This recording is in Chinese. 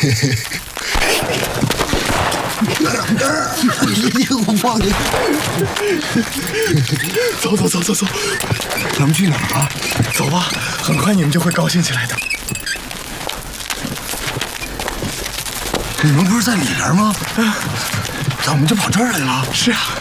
我放你！ 走， 咱们去哪儿啊？ 走吧，很快你们就会高兴起来的。 你们不是在里边吗？怎么就跑这儿来了？ 是啊。